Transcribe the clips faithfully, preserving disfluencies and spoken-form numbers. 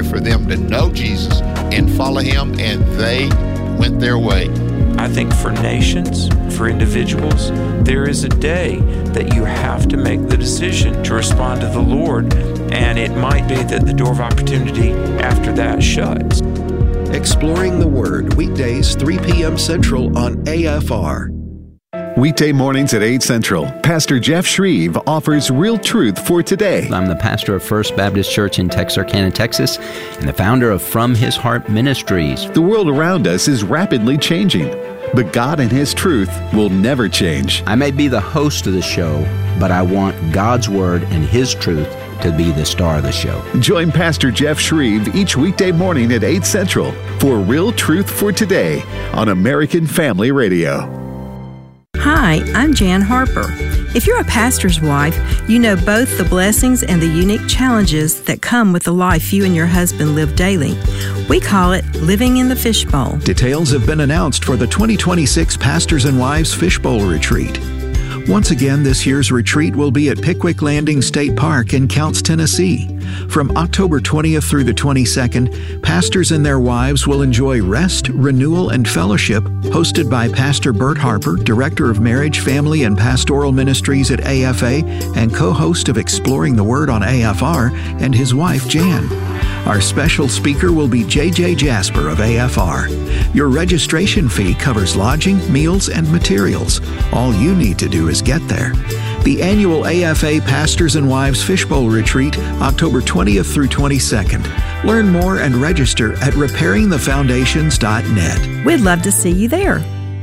for them to know Jesus and follow him, and they went their way. I think for nations, for individuals, there is a day that you have to make the decision to respond to the Lord, and it might be that the door of opportunity after that shuts. Exploring the Word, weekdays, three p.m. Central on A F R. Weekday mornings at eight Central, Pastor Jeff Shreve offers real truth for today. I'm the pastor of First Baptist Church in Texarkana, Texas, and the founder of From His Heart Ministries. The world around us is rapidly changing, but God and His truth will never change. I may be the host of the show, but I want God's Word and His truth to be the star of the show. Join Pastor Jeff Shreve each weekday morning at eight Central for Real Truth for Today on American Family Radio. Hi, I'm Jan Harper. If you're a pastor's wife, you know both the blessings and the unique challenges that come with the life you and your husband live daily. We call it living in the fishbowl. Details have been announced for the twenty twenty-six Pastors and Wives Fishbowl Retreat. Once again, this year's retreat will be at Pickwick Landing State Park in Counce, Tennessee. From October twentieth through the twenty-second, pastors and their wives will enjoy rest, renewal, and fellowship, hosted by Pastor Bert Harper, Director of Marriage, Family, and Pastoral Ministries at A F A and co-host of Exploring the Word on A F R, and his wife, Jan. Our special speaker will be J J Jasper of A F R. Your registration fee covers lodging, meals, and materials. All you need to do is get there. The annual A F A Pastors and Wives Fishbowl Retreat, October twentieth through twenty-second. Learn more and register at repairing the foundations dot net. We'd love to see you there.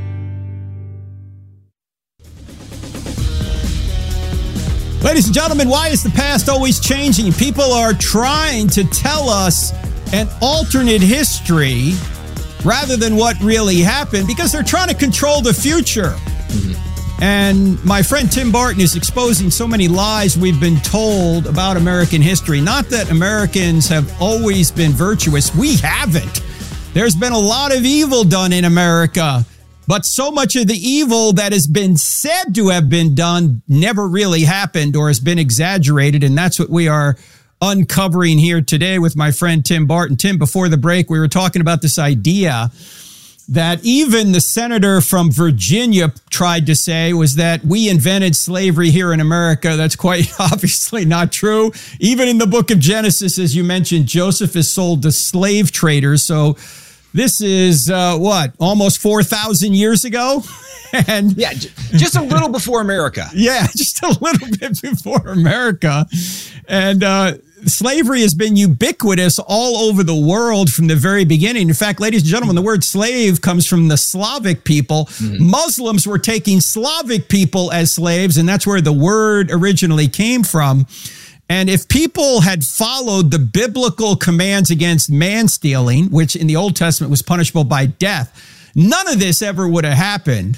Ladies and gentlemen, why is the past always changing? People are trying to tell us an alternate history rather than what really happened because they're trying to control the future. Mm-hmm. And my friend Tim Barton is exposing so many lies we've been told about American history. Not that Americans have always been virtuous. We haven't. There's been a lot of evil done in America. But so much of the evil that has been said to have been done never really happened or has been exaggerated. And that's what we are uncovering here today with my friend Tim Barton. Tim, before the break, we were talking about this idea that even the senator from Virginia tried to say was that we invented slavery here in America. That's quite obviously not true. Even in the book of Genesis, as you mentioned, Joseph is sold to slave traders. So this is, uh, what, almost four thousand years ago? and Yeah, j- just a little before America. Yeah, just a little bit before America. And uh, slavery has been ubiquitous all over the world from the very beginning. In fact, ladies and gentlemen, the word slave comes from the Slavic people. Mm-hmm. Muslims were taking Slavic people as slaves, and that's where the word originally came from. And if people had followed the biblical commands against man stealing, which in the Old Testament was punishable by death, none of this ever would have happened.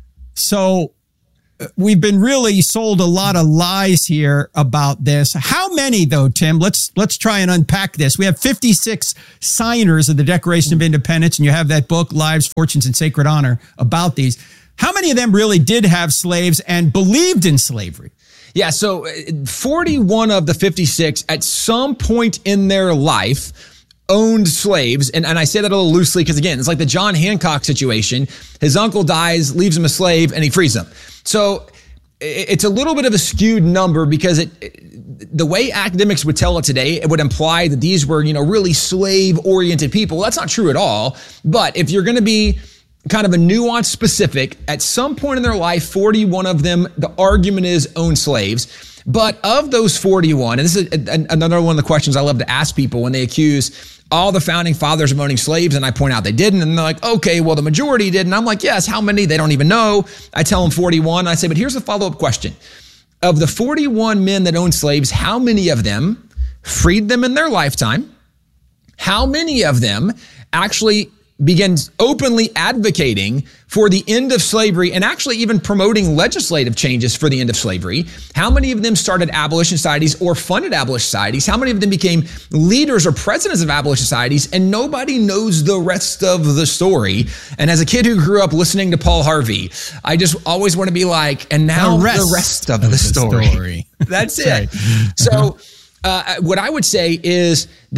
So we've been really sold a lot of lies here about this. How many, though, Tim? Let's let's try and unpack this. We have fifty-six signers of the Declaration of Independence, and you have that book, Lives, Fortunes, and Sacred Honor, about these. How many of them really did have slaves and believed in slavery? Yeah, so forty-one of the fifty-six at some point in their life owned slaves. And, and I say that a little loosely because, again, it's like the John Hancock situation. His uncle dies, leaves him a slave, and he frees him. So it's a little bit of a skewed number because it, it, the way academics would tell it today, it would imply that these were, you know, really slave-oriented people. Well, that's not true at all. But if you're going to be kind of a nuanced specific, at some point in their life, forty-one of them, the argument is own slaves. But of those forty-one, and this is another one of the questions I love to ask people when they accuse all the founding fathers of owning slaves, and I point out they didn't, and they're like, okay, well, the majority did. And I'm like, yes, how many? They don't even know. I tell them forty-one. I say, but here's a follow-up question. Of the forty-one men that owned slaves, how many of them freed them in their lifetime? How many of them actually began openly advocating for the end of slavery and actually even promoting legislative changes for the end of slavery? How many of them started abolition societies or funded abolition societies? How many of them became leaders or presidents of abolition societies? And nobody knows the rest of the story. And as a kid who grew up listening to Paul Harvey, I just always want to be like, and now the rest, the rest of, of the, the story. story. That's it. Right. So uh, what I would say is that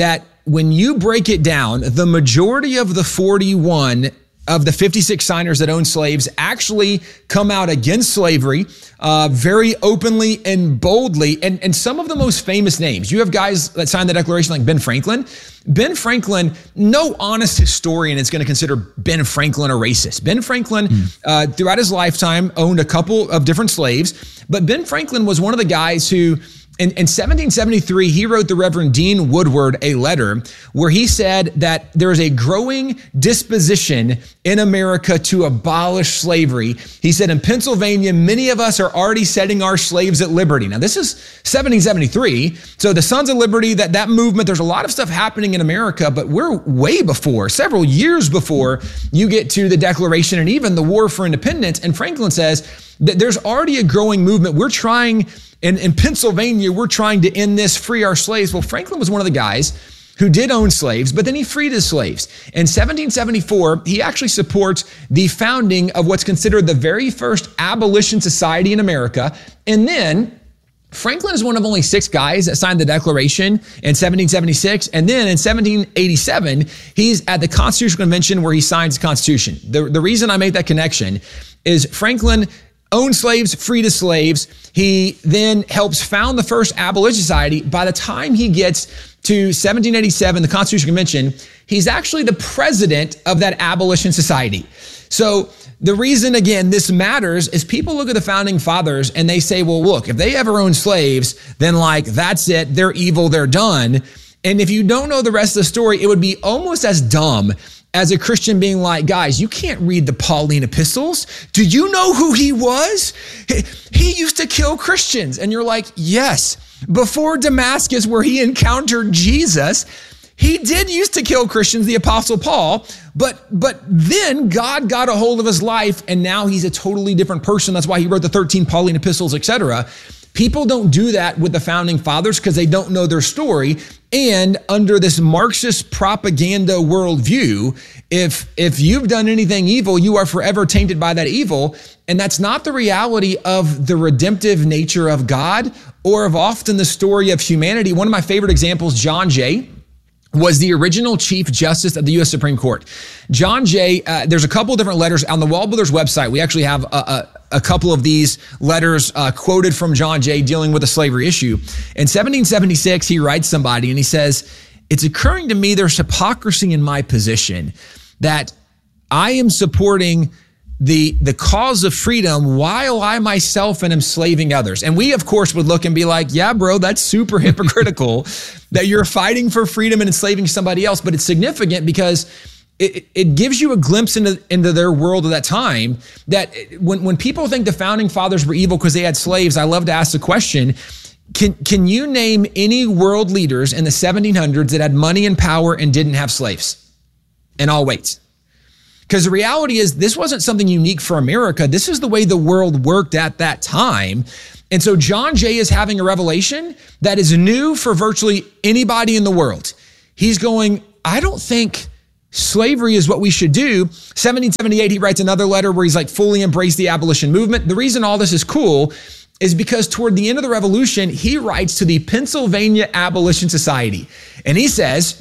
when you break it down, the majority of the forty-one of the fifty-six signers that own slaves actually come out against slavery uh, very openly and boldly. And, and some of the most famous names, you have guys that signed the Declaration like Ben Franklin. Ben Franklin, no honest historian is going to consider Ben Franklin a racist. Ben Franklin, mm. uh, throughout his lifetime, owned a couple of different slaves. But Ben Franklin was one of the guys who, In, in seventeen seventy-three, he wrote the Reverend Dean Woodward a letter where he said that there is a growing disposition in America to abolish slavery. He said, in Pennsylvania, many of us are already setting our slaves at liberty. Now, this is seventeen seventy-three. So the Sons of Liberty, that, that movement, there's a lot of stuff happening in America, but we're way before, several years before you get to the Declaration and even the War for Independence. And Franklin says that there's already a growing movement. We're trying In, in Pennsylvania, we're trying to end this, free our slaves. Well, Franklin was one of the guys who did own slaves, but then he freed his slaves. In seventeen seventy-four, he actually supports the founding of what's considered the very first abolition society in America. And then Franklin is one of only six guys that signed the Declaration in seventeen seventy-six. And then in seventeen eighty-seven, he's at the Constitutional Convention where he signs the Constitution. The, the reason I made that connection is Franklin owned slaves, freed his slaves. He then helps found the first abolition society. By the time he gets to seventeen eighty-seven, the Constitutional Convention, he's actually the president of that abolition society. So the reason, again, this matters is people look at the founding fathers and they say, well, look, if they ever owned slaves, then like, that's it. They're evil. They're done. And if you don't know the rest of the story, it would be almost as dumb as a Christian being like, guys, you can't read the Pauline epistles. Do you know who he was? He, he used to kill Christians. And you're like, yes, before Damascus, where he encountered Jesus, he did used to kill Christians, the Apostle Paul, but but then God got a hold of his life and now he's a totally different person. That's why he wrote the thirteen Pauline epistles, et cetera. People don't do that with the founding fathers because they don't know their story. And under this Marxist propaganda worldview, if if you've done anything evil, you are forever tainted by that evil. And that's not the reality of the redemptive nature of God or of often the story of humanity. One of my favorite examples, John Jay, was the original Chief Justice of the U S Supreme Court. John Jay, uh, there's a couple of different letters on the Wallbuilders website. We actually have a, a, a couple of these letters uh, quoted from John Jay dealing with the slavery issue. In seventeen seventy-six, he writes somebody and he says, it's occurring to me there's hypocrisy in my position that I am supporting the the cause of freedom while I myself am enslaving others. And we, of course, would look and be like, yeah, bro, that's super hypocritical that you're fighting for freedom and enslaving somebody else. But it's significant because it, it gives you a glimpse into, into their world at that time, that when, when people think the founding fathers were evil because they had slaves, I love to ask the question, can, can you name any world leaders in the seventeen hundreds that had money and power and didn't have slaves? And I'll wait. Because the reality is this wasn't something unique for America. This is the way the world worked at that time. And so John Jay is having a revelation that is new for virtually anybody in the world. He's going, I don't think slavery is what we should do. seventeen seventy-eight, he writes another letter where he's like fully embraced the abolition movement. The reason all this is cool is because toward the end of the revolution, he writes to the Pennsylvania Abolition Society. And he says,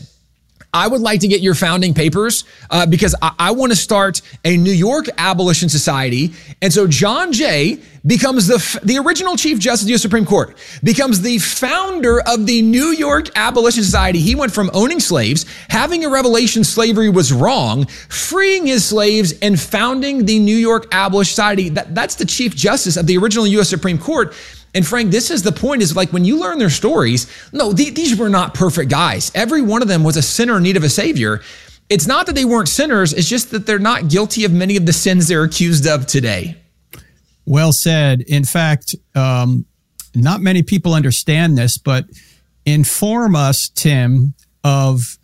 I would like to get your founding papers uh, because I, I want to start a New York abolition society. And so John Jay becomes the the original Chief Justice of the U S Supreme Court, becomes the founder of the New York Abolition Society. He went from owning slaves, having a revelation slavery was wrong, freeing his slaves, and founding the New York Abolition Society. That, that's the Chief Justice of the original U S Supreme Court. And Frank, this is the point, is like when you learn their stories, no, th- these were not perfect guys. Every one of them was a sinner in need of a savior. It's not that they weren't sinners. It's just that they're not guilty of many of the sins they're accused of today. Well said. In fact, um, not many people understand this, but inform us, Tim, of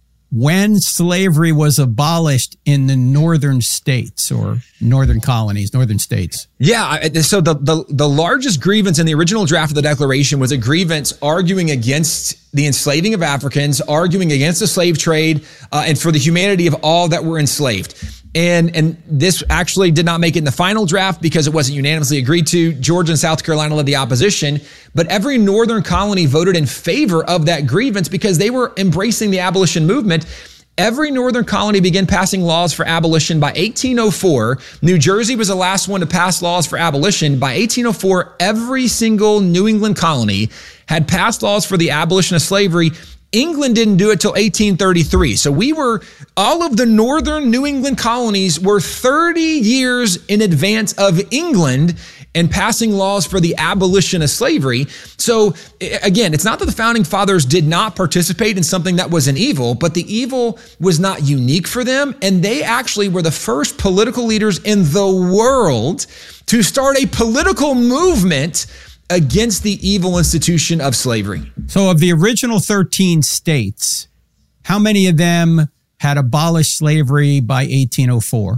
when slavery was abolished in the northern states or northern colonies, northern states. Yeah. So the, the, the largest grievance in the original draft of the Declaration was a grievance arguing against the enslaving of Africans, arguing against the slave trade, uh, and for the humanity of all that were enslaved. And, and this actually did not make it in the final draft because it wasn't unanimously agreed to. Georgia and South Carolina led the opposition, but every northern colony voted in favor of that grievance because they were embracing the abolition movement. Every northern colony began passing laws for abolition by eighteen oh four. New Jersey was the last one to pass laws for abolition. By eighteen oh four, every single New England colony had passed laws for the abolition of slavery. England didn't do it till eighteen thirty-three. So we were, all of the northern New England colonies were thirty years in advance of England in passing laws for the abolition of slavery. So again, it's not that the founding fathers did not participate in something that was an evil, but the evil was not unique for them. And they actually were the first political leaders in the world to start a political movement against the evil institution of slavery. So of the original thirteen states, how many of them had abolished slavery by eighteen oh four?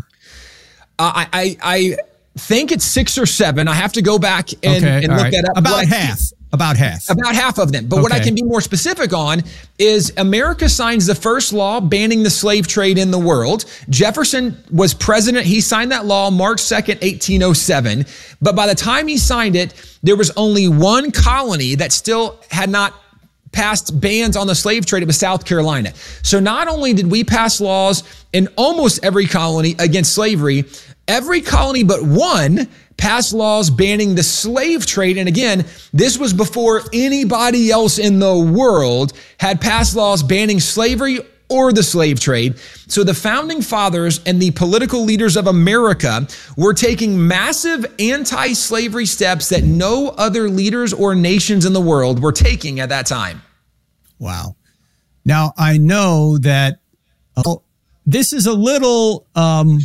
Uh, I, I I think it's six or seven. I have to go back and, okay, and look right. that up. About what half. I, about half. About half of them. But okay. what I can be more specific on is America signs the first law banning the slave trade in the world. Jefferson was president. He signed that law March second, eighteen oh seven. But by the time he signed it, there was only one colony that still had not passed bans on the slave trade. It was South Carolina. So not only did we pass laws in almost every colony against slavery, every colony but one passed laws banning the slave trade. And again, this was before anybody else in the world had passed laws banning slavery or the slave trade. So the founding fathers and the political leaders of America were taking massive anti-slavery steps that no other leaders or nations in the world were taking at that time. Wow. Now, I know that uh, this is a little um,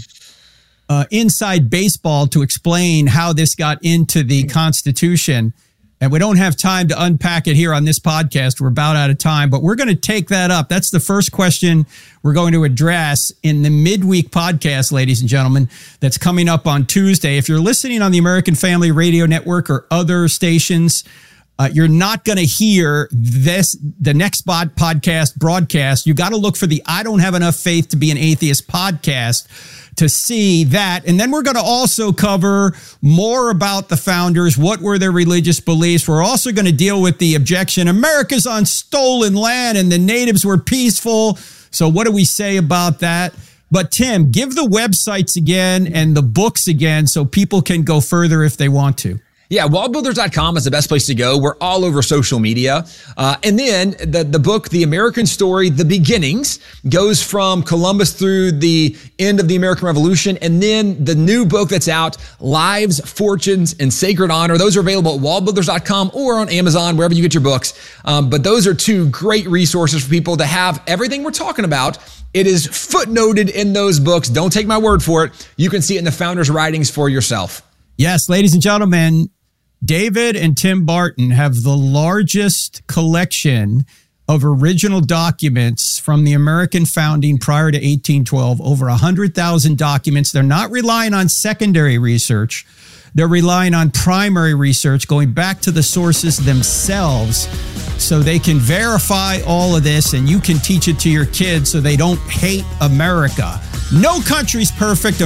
uh, inside baseball to explain how this got into the Constitution. And we don't have time to unpack it here on this podcast. We're about out of time, but we're going to take that up. That's the first question we're going to address in the midweek podcast, ladies and gentlemen, that's coming up on Tuesday. If you're listening on the American Family Radio Network or other stations, uh, you're not going to hear this, the next pod podcast broadcast. You got to look for the I Don't Have Enough Faith to Be an Atheist podcast to see that. And then we're going to also cover more about the founders. What were their religious beliefs? We're also going to deal with the objection, America's on stolen land and the natives were peaceful. So what do we say about that? But Tim, give the websites again and the books again so people can go further if they want to. Yeah, wall builders dot com is the best place to go. We're all over social media. Uh, and then the, the book, The American Story, The Beginnings, goes from Columbus through the end of the American Revolution. And then the new book that's out, Lives, Fortunes, and Sacred Honor. Those are available at wall builders dot com or on Amazon, wherever you get your books. Um, but those are two great resources for people to have everything we're talking about. It is footnoted in those books. Don't take my word for it. You can see it in the founders' writings for yourself. Yes, ladies and gentlemen, David and Tim Barton have the largest collection of original documents from the American founding prior to eighteen twelve, over one hundred thousand documents. They're not relying on secondary research. They're relying on primary research, going back to the sources themselves so they can verify all of this and you can teach it to your kids so they don't hate America. No country's perfect.